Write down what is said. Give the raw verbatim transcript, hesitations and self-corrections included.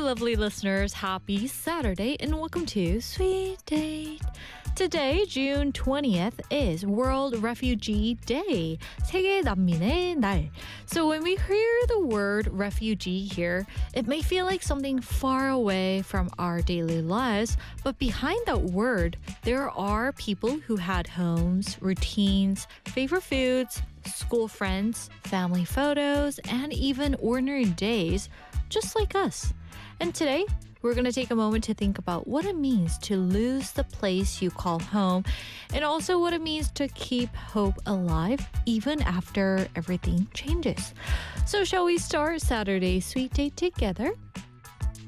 lovely listeners. Happy Saturday and welcome to Sweet Date. Today, June twentieth, is World Refugee Day. 세계 난민의 날. So when we hear the word refugee here, it may feel like something far away from our daily lives, but behind that word, there are people who had homes, routines, favorite foods, school friends, family photos, and even ordinary days, just like us. And today, we're going to take a moment to think about what it means to lose the place you call home and also what it means to keep hope alive even after everything changes. So shall we start Saturday Sweet Date together?